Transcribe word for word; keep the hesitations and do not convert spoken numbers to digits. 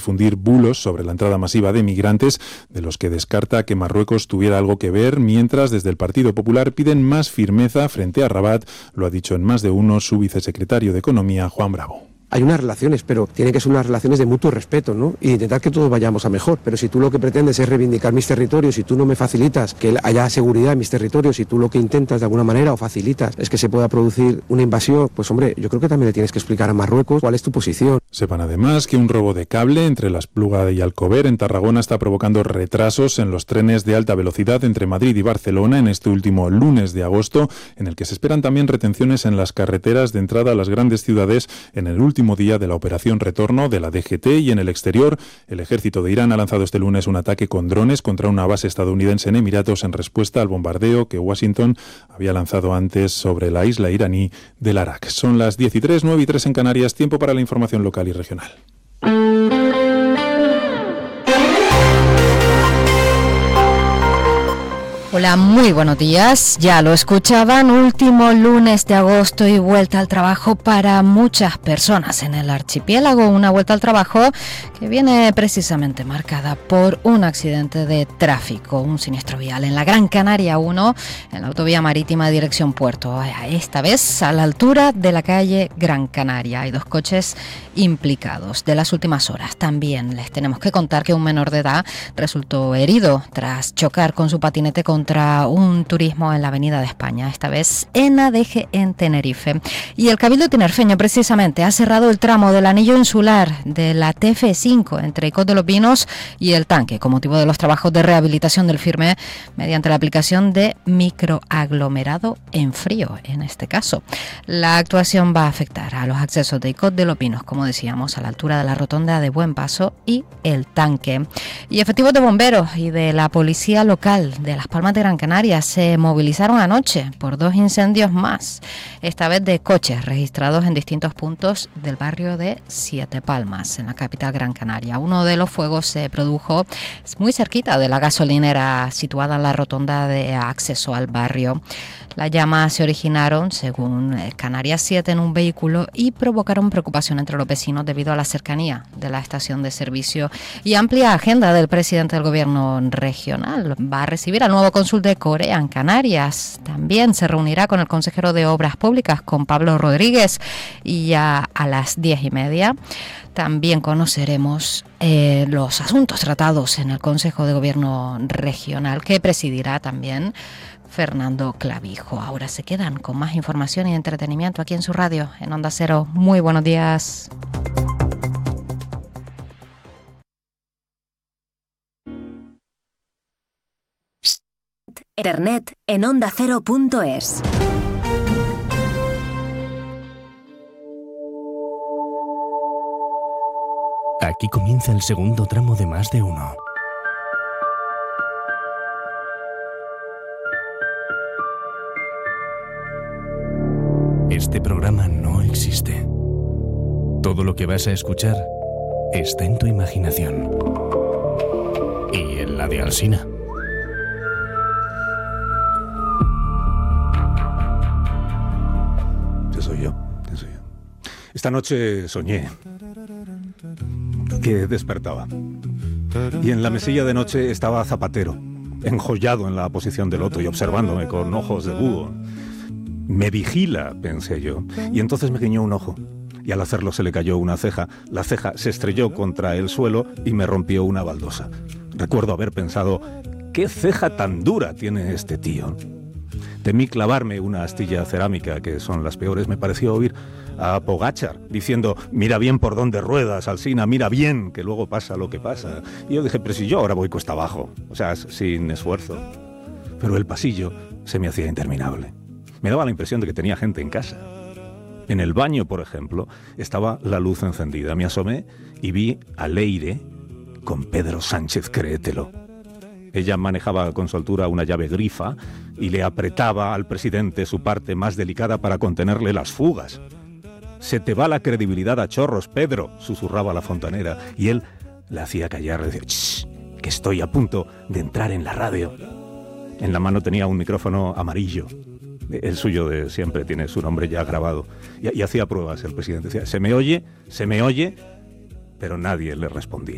difundir bulos sobre la entrada masiva de migrantes, de los que descarta que Marruecos tuviera algo que ver, mientras desde el Partido Popular piden más firmeza frente a Rabat. Lo ha dicho en más de uno su vicesecretario de Economía, Juan Bravo. Hay unas relaciones, pero tienen que ser unas relaciones de mutuo respeto, ¿no? Y intentar que todos vayamos a mejor. Pero si tú lo que pretendes es reivindicar mis territorios, si tú no me facilitas que haya seguridad en mis territorios, si tú lo que intentas de alguna manera o facilitas es que se pueda producir una invasión, pues hombre, yo creo que también le tienes que explicar a Marruecos cuál es tu posición. Sepan además que un robo de cable entre la Espluga y Alcover en Tarragona está provocando retrasos en los trenes de alta velocidad entre Madrid y Barcelona en este último lunes de agosto, en el que se esperan también retenciones en las carreteras de entrada a las grandes ciudades en el último último día de la operación retorno de la D G T. Y en el exterior, el ejército de Irán ha lanzado este lunes un ataque con drones contra una base estadounidense en Emiratos en respuesta al bombardeo que Washington había lanzado antes sobre la isla iraní del Arak. Son las diez y tres, nueve y tres en Canarias, tiempo para la información local y regional. Hola, muy buenos días. Ya lo escuchaban, último lunes de agosto y vuelta al trabajo para muchas personas en el archipiélago. Una vuelta al trabajo que viene precisamente marcada por un accidente de tráfico, un siniestro vial en la Gran Canaria uno, en la autovía marítima dirección Puerto. Esta vez a la altura de la calle Gran Canaria. Hay dos coches implicados. De las últimas horas también les tenemos que contar que un menor de edad resultó herido tras chocar con su patinete con contra un turismo en la Avenida de España, esta vez en Adeje, en Tenerife. Y el Cabildo tinerfeño precisamente ha cerrado el tramo del anillo insular de la T F cinco entre Icod de los Pinos y El Tanque, con motivo de los trabajos de rehabilitación del firme mediante la aplicación de microaglomerado en frío, en este caso. La actuación va a afectar a los accesos de Icod de los Pinos, como decíamos, a la altura de la rotonda de Buen Paso y El Tanque. Y efectivos de bomberos y de la policía local de Las Palmas de Gran Canaria se movilizaron anoche por dos incendios más, esta vez de coches registrados en distintos puntos del barrio de Siete Palmas, en la capital Gran Canaria. Uno de los fuegos se produjo muy cerquita de la gasolinera situada en la rotonda de acceso al barrio. Las llamas se originaron, según Canarias siete, en un vehículo y provocaron preocupación entre los vecinos debido a la cercanía de la estación de servicio y amplia agenda del presidente del gobierno regional. Va a recibir al nuevo cónsul de Corea en Canarias. También se reunirá con el consejero de Obras Públicas, con Pablo Rodríguez, y ya a las diez y media también conoceremos eh, los asuntos tratados en el Consejo de Gobierno Regional, que presidirá también Fernando Clavijo. Ahora se quedan con más información y entretenimiento aquí en su radio, en Onda Cero. Muy buenos días. Internet en onda cero punto es. Aquí comienza el segundo tramo de Más de Uno. Este programa no existe. Todo lo que vas a escuchar está en tu imaginación. Y en la de Alsina. Ese soy yo, ese soy yo. Esta noche soñé que despertaba. Y en la mesilla de noche estaba Zapatero, enjollado en la posición del loto y observándome con ojos de búho. Me vigila, pensé yo, y entonces me guiñó un ojo, y al hacerlo se le cayó una ceja. La ceja se estrelló contra el suelo y me rompió una baldosa. Recuerdo haber pensado, ¿qué ceja tan dura tiene este tío? Temí clavarme una astilla cerámica, que son las peores. Me pareció oír a Pogačar diciendo, mira bien por dónde ruedas, Alsina, mira bien, que luego pasa lo que pasa. Y yo dije, pero si yo ahora voy cuesta abajo, o sea, sin esfuerzo. Pero el pasillo se me hacía interminable. Me daba la impresión de que tenía gente en casa. En el baño, por ejemplo, estaba la luz encendida. Me asomé y vi a Leire con Pedro Sánchez, créetelo. Ella manejaba con soltura una llave grifa y le apretaba al presidente su parte más delicada para contenerle las fugas. «Se te va la credibilidad a chorros, Pedro», susurraba la fontanera, y él la hacía callar, le decía, «Shh, que estoy a punto de entrar en la radio». En la mano tenía un micrófono amarillo. El suyo de siempre, tiene su nombre ya grabado. Y, y hacía pruebas el presidente. Decía, se me oye, se me oye, pero nadie le respondía.